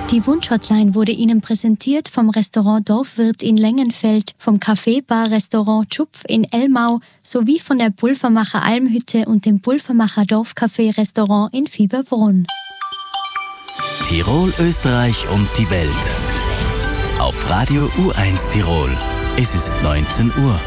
Die Wunschhotline wurde Ihnen präsentiert vom Restaurant Dorfwirt in Lengenfeld, vom Café-Bar-Restaurant Tschupf in Elmau sowie von der Pulvermacher Almhütte und dem Pulvermacher Dorfcafé-Restaurant in Fieberbrunn. Tirol, Österreich und die Welt. Auf Radio U1 Tirol. Es ist 19 Uhr.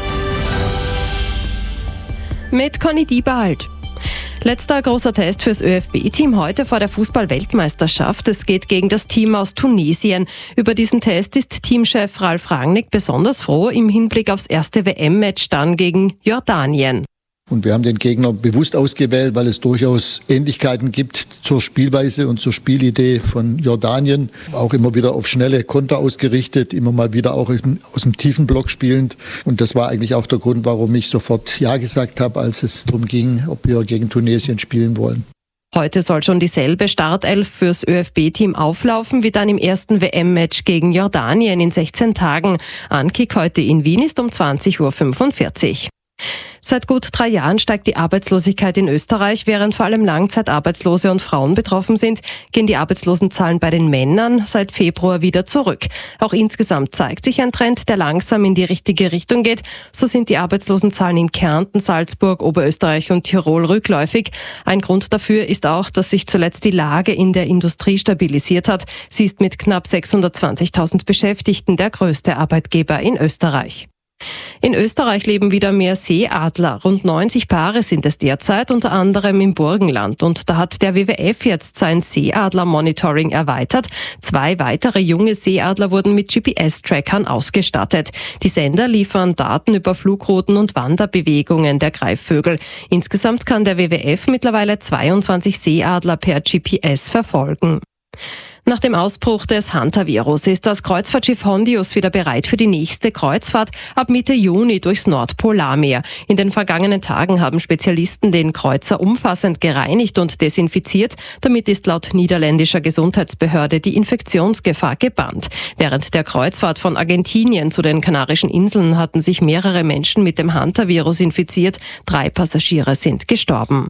Mit Conny Diebald. Letzter großer Test fürs ÖFB-Team heute vor der Fußball-Weltmeisterschaft. Es geht gegen das Team aus Tunesien. Über diesen Test ist Teamchef Ralf Rangnick besonders froh im Hinblick aufs erste WM-Match dann gegen Jordanien. Und wir haben den Gegner bewusst ausgewählt, weil es durchaus Ähnlichkeiten gibt zur Spielweise und zur Spielidee von Jordanien. Auch immer wieder auf schnelle Konter ausgerichtet, immer mal wieder auch aus dem tiefen Block spielend. Und das war eigentlich auch der Grund, warum ich sofort Ja gesagt habe, als es darum ging, ob wir gegen Tunesien spielen wollen. Heute soll schon dieselbe Startelf fürs ÖFB-Team auflaufen wie dann im ersten WM-Match gegen Jordanien in 16 Tagen. Ankick heute in Wien ist um 20.45 Uhr. Seit gut 3 Jahren steigt die Arbeitslosigkeit in Österreich. Während vor allem Langzeitarbeitslose und Frauen betroffen sind, gehen die Arbeitslosenzahlen bei den Männern seit Februar wieder zurück. Auch insgesamt zeigt sich ein Trend, der langsam in die richtige Richtung geht. So sind die Arbeitslosenzahlen in Kärnten, Salzburg, Oberösterreich und Tirol rückläufig. Ein Grund dafür ist auch, dass sich zuletzt die Lage in der Industrie stabilisiert hat. Sie ist mit knapp 620.000 Beschäftigten der größte Arbeitgeber in Österreich. In Österreich leben wieder mehr Seeadler. Rund 90 Paare sind es derzeit, unter anderem im Burgenland. Und da hat der WWF jetzt sein Seeadler-Monitoring erweitert. 2 weitere junge Seeadler wurden mit GPS-Trackern ausgestattet. Die Sender liefern Daten über Flugrouten und Wanderbewegungen der Greifvögel. Insgesamt kann der WWF mittlerweile 22 Seeadler per GPS verfolgen. Nach dem Ausbruch des Hantavirus ist das Kreuzfahrtschiff Hondius wieder bereit für die nächste Kreuzfahrt ab Mitte Juni durchs Nordpolarmeer. In den vergangenen Tagen haben Spezialisten den Kreuzer umfassend gereinigt und desinfiziert. Damit ist laut niederländischer Gesundheitsbehörde die Infektionsgefahr gebannt. Während der Kreuzfahrt von Argentinien zu den Kanarischen Inseln hatten sich mehrere Menschen mit dem Hantavirus infiziert. 3 Passagiere sind gestorben.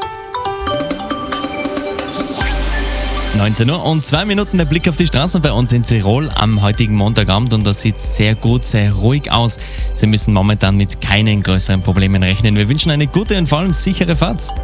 19 Uhr und 2 Minuten der Blick auf die Straßen bei uns in Tirol am heutigen Montagabend und das sieht sehr gut, sehr ruhig aus. Sie müssen momentan mit keinen größeren Problemen rechnen. Wir wünschen eine gute und vor allem sichere Fahrt.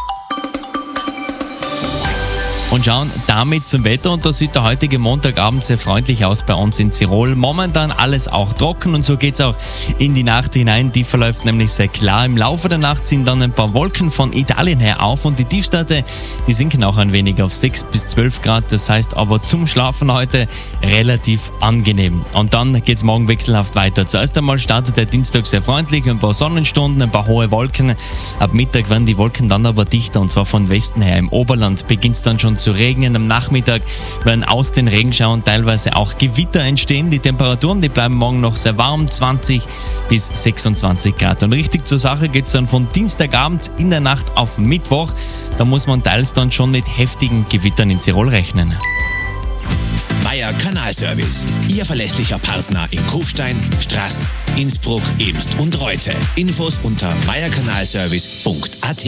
Und schauen damit zum Wetter und da sieht der heutige Montagabend sehr freundlich aus bei uns in Tirol. Momentan alles auch trocken und so geht's auch in die Nacht hinein. Die verläuft nämlich sehr klar. Im Laufe der Nacht ziehen dann ein paar Wolken von Italien her auf und die Tiefstwerte, die sinken auch ein wenig auf 6 bis 12 Grad. Das heißt aber zum Schlafen heute relativ angenehm. Und dann geht's morgen wechselhaft weiter. Zuerst einmal startet der Dienstag sehr freundlich, ein paar Sonnenstunden, ein paar hohe Wolken. Ab Mittag werden die Wolken dann aber dichter und zwar von Westen her. Im Oberland beginnt es dann schon zu regnen. Am Nachmittag werden aus den Regenschauern teilweise auch Gewitter entstehen. Die Temperaturen, die bleiben morgen noch sehr warm, 20 bis 26 Grad. Und richtig zur Sache geht es dann von Dienstagabend in der Nacht auf Mittwoch. Da muss man teils dann schon mit heftigen Gewittern in Tirol rechnen. Meier Kanalservice, Ihr verlässlicher Partner in Kufstein, Straß, Innsbruck, Ebst und Reute. Infos unter meierkanalservice.at.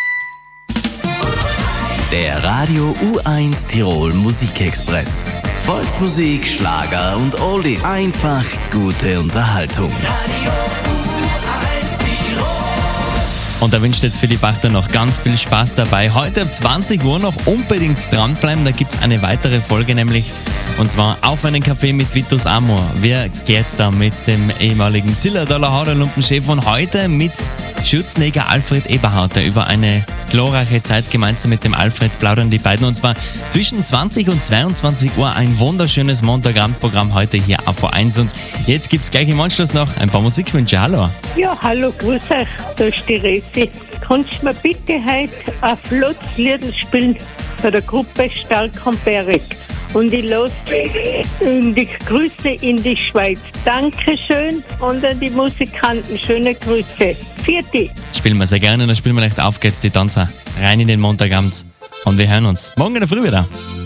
Der Radio U1 Tirol Musikexpress. Volksmusik, Schlager und Oldies. Einfach gute Unterhaltung. Radio U1 Tirol. Und da wünscht jetzt Philipp Achter noch ganz viel Spaß dabei. Heute ab 20 Uhr noch unbedingt dranbleiben. Da gibt es eine weitere Folge nämlich. Und zwar auf einen Café mit Vitus Amor. Wer geht's da mit dem ehemaligen Zillertaler Haderlumpenchef und heute mit Schürzenjäger Alfred Eberhardt, der über eine glorreiche Zeit gemeinsam mit dem Alfred plaudern die beiden. Und zwar zwischen 20 und 22 Uhr ein wunderschönes Montagabendprogramm heute hier auf V1. Und jetzt gibt's gleich im Anschluss noch ein paar Musikwünsche. Hallo. Ja, hallo, grüß euch. Da ist die Resi. Kannst du mir bitte heute ein flottes Lied spielen von der Gruppe Stark und Berg? Und ich los und die Grüße in die Schweiz. Dankeschön und an die Musikanten schöne Grüße. Vierte. Spielen wir sehr gerne, dann spielen wir echt auf geht's die Tanzer rein in den Montagabend und wir hören uns morgen in der Früh wieder.